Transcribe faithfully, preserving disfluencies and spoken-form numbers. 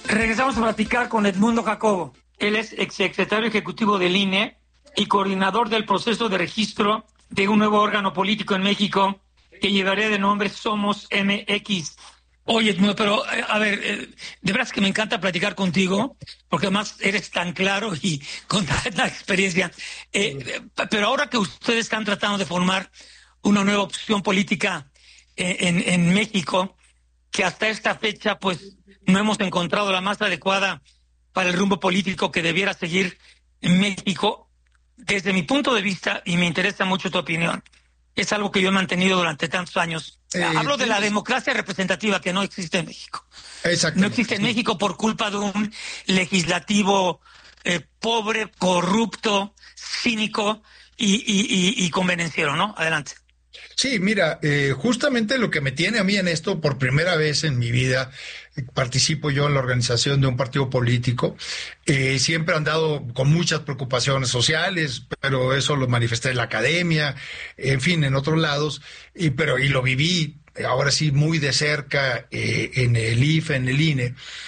Regresamos a platicar con Edmundo Jacobo. Él es exsecretario ejecutivo del I N E y coordinador del proceso de registro de un nuevo órgano político en México que llevaría de nombre Somos M X. Oye, Edmundo, pero a ver, de verdad es que me encanta platicar contigo, porque además eres tan claro y con tanta experiencia. Eh, pero ahora que ustedes están tratando de formar una nueva opción política en, en México, que hasta esta fecha pues no hemos encontrado la más adecuada para el rumbo político que debiera seguir en México, desde mi punto de vista, y me interesa mucho tu opinión, es algo que yo he mantenido durante tantos años. Eh, Hablo de la democracia representativa que no existe en México. No existe en México por culpa de un legislativo eh, pobre, corrupto, cínico y, y, y, y convenenciero, ¿no? Adelante. Sí, mira, eh, justamente lo que me tiene a mí en esto, por primera vez en mi vida, participo yo en la organización de un partido político. Eh, siempre he andado con muchas preocupaciones sociales, pero eso lo manifesté en la academia, en fin, en otros lados, y, pero, y lo viví ahora sí muy de cerca eh, en el I F E, en el I N E.